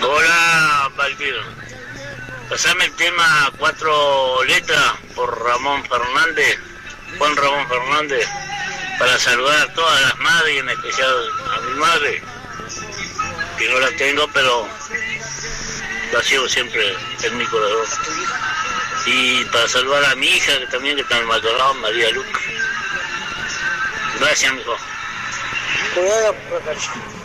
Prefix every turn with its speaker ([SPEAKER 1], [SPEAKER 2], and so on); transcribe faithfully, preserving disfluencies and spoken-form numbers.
[SPEAKER 1] Hola, Valdir. Pasame el tema Cuatro Letras por Ramón Fernández, Juan Ramón Fernández, para saludar a todas las madres y en especial a mi madre, que no la tengo, pero la llevo siempre en mi corazón. Y para saludar a mi hija, que también que está en el Maldonado, María Luca. Gracias, mijo.
[SPEAKER 2] Cuidado,